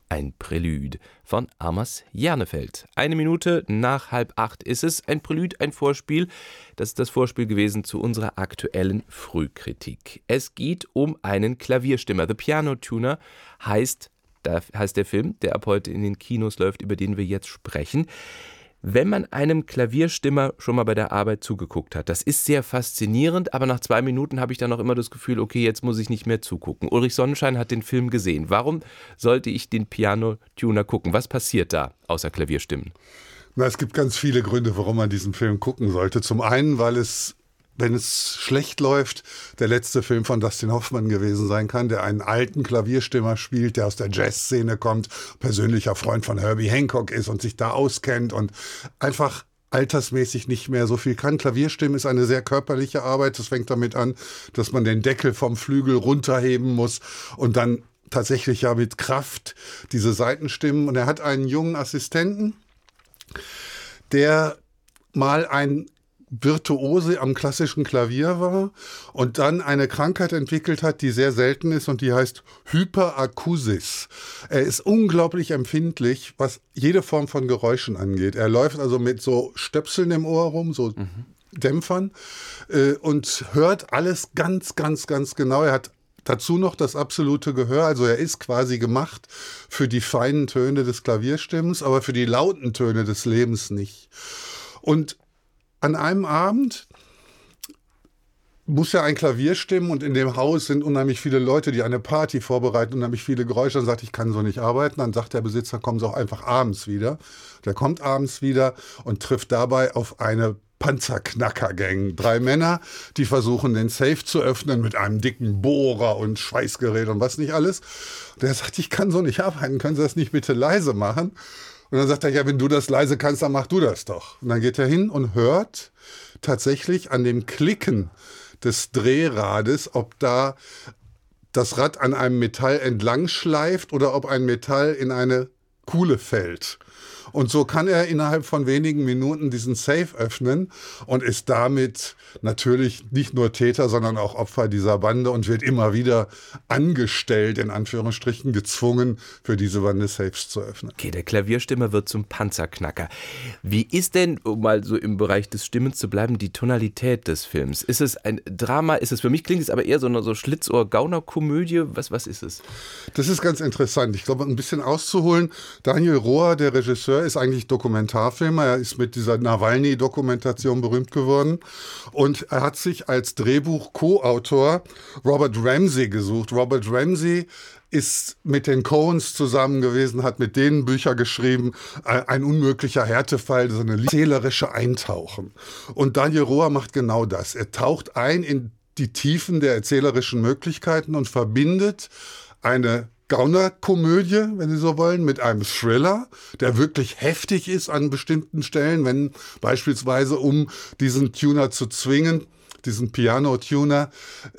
ein Prälude von Amos Jernefeld. 7:01 ist es. Ein Prälude, ein Vorspiel. Das ist das Vorspiel gewesen zu unserer aktuellen Frühkritik. Es geht um einen Klavierstimmer. The Piano Tuner heißt der Film, der ab heute in den Kinos läuft, über den wir jetzt sprechen. Wenn man einem Klavierstimmer schon mal bei der Arbeit zugeguckt hat, das ist sehr faszinierend, aber nach 2 Minuten habe ich dann auch immer das Gefühl, okay, jetzt muss ich nicht mehr zugucken. Ulrich Sonnenschein hat den Film gesehen. Warum sollte ich den Piano-Tuner gucken? Was passiert da, außer Klavierstimmen? Na, es gibt ganz viele Gründe, warum man diesen Film gucken sollte. Zum einen, weil es, wenn es schlecht läuft, der letzte Film von Dustin Hoffman gewesen sein kann, der einen alten Klavierstimmer spielt, der aus der Jazzszene kommt, persönlicher Freund von Herbie Hancock ist und sich da auskennt und einfach altersmäßig nicht mehr so viel kann. Klavierstimmen ist eine sehr körperliche Arbeit. Das fängt damit an, dass man den Deckel vom Flügel runterheben muss und dann tatsächlich ja mit Kraft diese Saitenstimmen. Und er hat einen jungen Assistenten, der mal ein Virtuose am klassischen Klavier war und dann eine Krankheit entwickelt hat, die sehr selten ist und die heißt Hyperakusis. Er ist unglaublich empfindlich, was jede Form von Geräuschen angeht. Er läuft also mit so Stöpseln im Ohr rum, so Dämpfern und hört alles ganz, ganz, ganz genau. Er hat dazu noch das absolute Gehör, also er ist quasi gemacht für die feinen Töne des Klavierstimmens, aber für die lauten Töne des Lebens nicht. Und an einem Abend muss er ein Klavier stimmen und in dem Haus sind unheimlich viele Leute, die eine Party vorbereiten, unheimlich viele Geräusche. Dann sagt, ich kann so nicht arbeiten. Dann sagt der Besitzer, kommen Sie auch einfach abends wieder. Der kommt abends wieder und trifft dabei auf eine Panzerknacker-Gang. 3 Männer, die versuchen, den Safe zu öffnen mit einem dicken Bohrer und Schweißgerät und was nicht alles. Der sagt, ich kann so nicht arbeiten. Können Sie das nicht bitte leise machen? Und dann sagt er, ja, wenn du das leise kannst, dann mach du das doch. Und dann geht er hin und hört tatsächlich an dem Klicken des Drehrades, ob da das Rad an einem Metall entlang schleift oder ob ein Metall in eine Kuhle fällt. Und so kann er innerhalb von wenigen Minuten diesen Safe öffnen und ist damit natürlich nicht nur Täter, sondern auch Opfer dieser Bande und wird immer wieder angestellt, in Anführungsstrichen gezwungen, für diese Bande Safes zu öffnen. Okay, der Klavierstimmer wird zum Panzerknacker. Wie ist denn, um mal so im Bereich des Stimmens zu bleiben, die Tonalität des Films? Ist es ein Drama? Ist es, für mich klingt es aber eher so eine Schlitzohr-Gauner-Komödie. Was ist es? Das ist ganz interessant. Ich glaube, ein bisschen auszuholen. Daniel Rohr, der Regisseur, ist eigentlich Dokumentarfilmer. Er ist mit dieser Nawalny-Dokumentation berühmt geworden. Und er hat sich als Drehbuch-Co-Autor Robert Ramsey gesucht. Robert Ramsey ist mit den Coens zusammen gewesen, hat mit denen Bücher geschrieben, ein unmöglicher Härtefall, so eine erzählerische Eintauchen. Und Daniel Rohr macht genau das. Er taucht ein in die Tiefen der erzählerischen Möglichkeiten und verbindet eine Gaunerkomödie, wenn Sie so wollen, mit einem Thriller, der wirklich heftig ist an bestimmten Stellen, wenn beispielsweise, um diesen Tuner zu zwingen, diesen Piano-Tuner,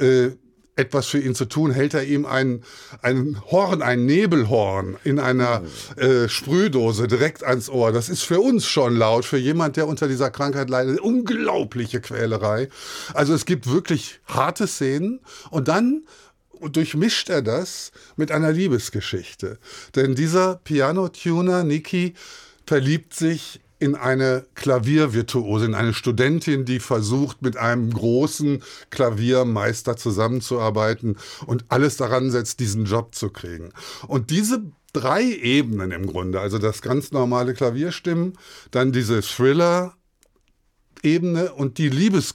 etwas für ihn zu tun, hält er ihm ein Horn, ein Nebelhorn in einer Sprühdose direkt ans Ohr. Das ist für uns schon laut, für jemand, der unter dieser Krankheit leidet. Unglaubliche Quälerei. Also es gibt wirklich harte Szenen und dann durchmischt er das mit einer Liebesgeschichte. Denn dieser Piano-Tuner, Niki, verliebt sich in eine Klaviervirtuose, in eine Studentin, die versucht, mit einem großen Klaviermeister zusammenzuarbeiten und alles daran setzt, diesen Job zu kriegen. Und diese 3 Ebenen im Grunde, also das ganz normale Klavierstimmen, dann diese Thriller-Ebene und die Liebesgeschichte,